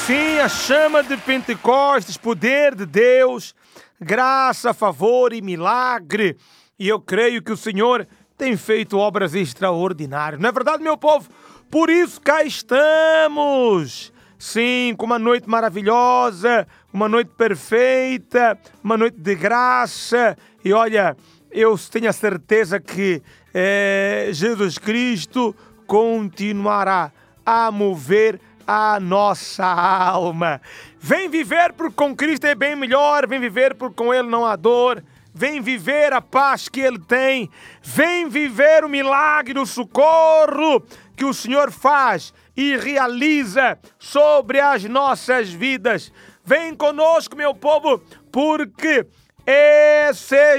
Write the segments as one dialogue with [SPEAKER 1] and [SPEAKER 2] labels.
[SPEAKER 1] Sim, a chama de Pentecostes, poder de Deus, graça, favor e milagre. E eu creio que o Senhor tem feito obras extraordinárias. Não é verdade, meu povo? Por isso cá estamos. Sim, com uma noite maravilhosa, uma noite perfeita, uma noite de graça. E olha, eu tenho a certeza que Jesus Cristo continuará a mover a nossa alma. Vem viver porque com Cristo é bem melhor, vem viver porque com Ele não há dor, vem viver a paz que Ele tem, vem viver o milagre, o socorro que o Senhor faz e realiza sobre as nossas vidas. Vem conosco, meu povo, porque é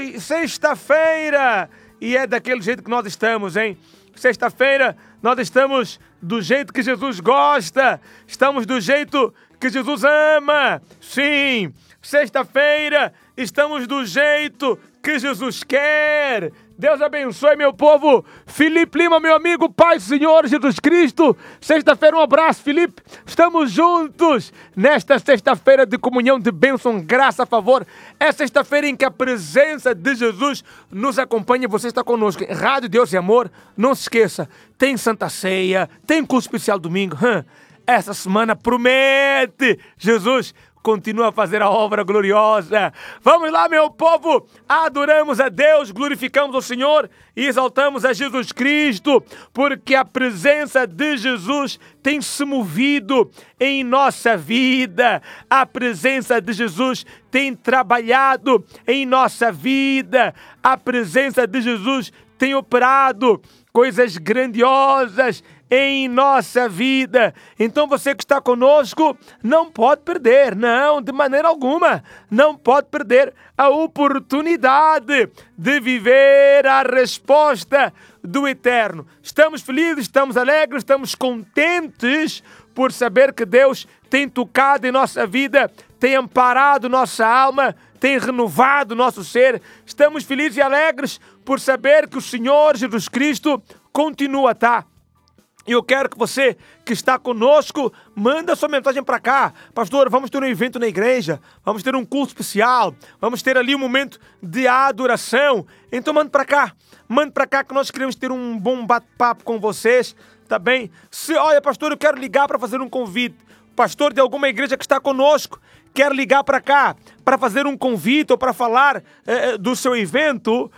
[SPEAKER 1] sexta-feira e é daquele jeito que nós estamos, hein? Sexta-feira nós estamos do jeito que Jesus gosta, estamos do jeito que Jesus ama. Sim, sexta-feira estamos do jeito que Jesus quer. Deus abençoe, meu povo. Felipe Lima, meu amigo, Pai do Senhor Jesus Cristo. Sexta-feira, um abraço, Felipe. Estamos juntos nesta sexta-feira de comunhão, de bênção, graça, favor. É sexta-feira em que a presença de Jesus nos acompanha. Você está conosco em Rádio Deus e Amor. Não se esqueça, tem Santa Ceia, tem curso especial domingo. Essa semana promete. Jesus continua a fazer a obra gloriosa. Vamos lá, meu povo. Adoramos a Deus, glorificamos o Senhor e exaltamos a Jesus Cristo, porque a presença de Jesus tem se movido em nossa vida. A presença de Jesus tem trabalhado em nossa vida. A presença de Jesus tem operado coisas grandiosas em nossa vida. Então você que está conosco não pode perder, não, de maneira alguma, não pode perder a oportunidade de viver a resposta do Eterno. Estamos felizes, estamos alegres, estamos contentes por saber que Deus tem tocado em nossa vida, tem amparado nossa alma, tem renovado nosso ser. Estamos felizes e alegres por saber que o Senhor Jesus Cristo continua a estar. E eu quero que você que está conosco, manda sua mensagem para cá. Pastor, vamos ter um evento na igreja, vamos ter um culto especial, vamos ter ali um momento de adoração. Então manda para cá que nós queremos ter um bom bate-papo com vocês, tá bem? Olha, pastor, eu quero ligar para fazer um convite. Pastor de alguma igreja que está conosco, quer ligar para cá para fazer um convite ou para falar do seu evento.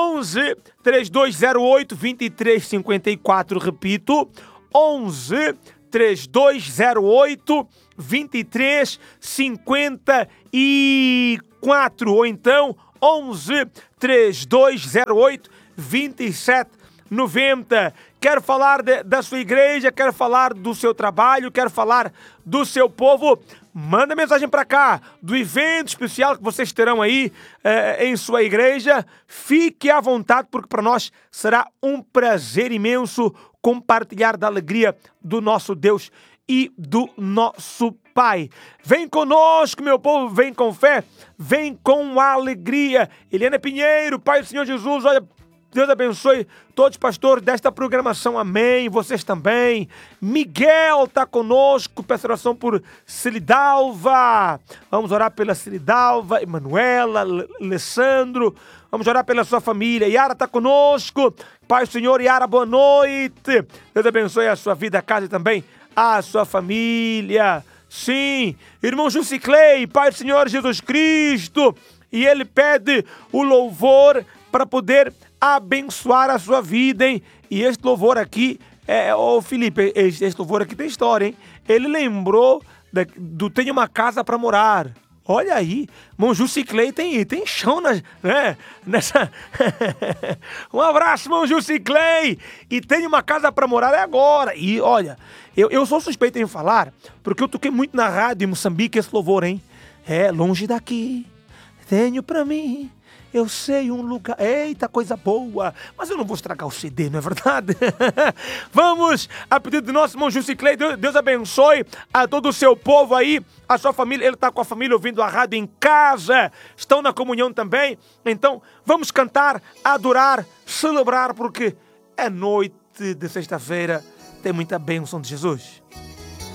[SPEAKER 1] 11 3208 2354, repito, 11 3208 2354, ou então 11 3208 2790. Quero falar da sua igreja, quero falar do seu trabalho, quero falar do seu povo. Manda mensagem para cá, do evento especial que vocês terão aí em sua igreja. Fique à vontade, porque para nós será um prazer imenso compartilhar da alegria do nosso Deus e do nosso Pai. Vem conosco, meu povo, vem com fé, vem com alegria. Eliana Pinheiro, Pai do Senhor Jesus, olha, Deus abençoe todos os pastores desta programação, amém, vocês também. Miguel está conosco, peço oração por Celidalva, vamos orar pela Celidalva, Emanuela, Alessandro, vamos orar pela sua família. Yara está conosco, Pai do Senhor, Yara, boa noite, Deus abençoe a sua vida, a casa e também a sua família. Sim, irmão Jusiclei, Pai do Senhor Jesus Cristo, e ele pede o louvor para poder abençoar a sua vida, hein? E este louvor aqui, Felipe, este louvor aqui tem história, hein? Ele lembrou do Tenho uma Casa para Morar. Olha aí, irmão Jusiclei tem chão nessa... Um abraço, irmão Jusiclei! E Tenho uma Casa para Morar é agora. E olha, eu sou suspeito em falar, porque eu toquei muito na rádio em Moçambique esse louvor, hein? Longe daqui, tenho para mim, eu sei um lugar... Eita, coisa boa! Mas eu não vou estragar o CD, não é verdade? Vamos, a pedido do nosso irmão Jusiclei, Deus abençoe a todo o seu povo aí, a sua família. Ele está com a família ouvindo a rádio em casa, estão na comunhão também. Então, vamos cantar, adorar, celebrar, porque é noite de sexta-feira, tem muita bênção de Jesus.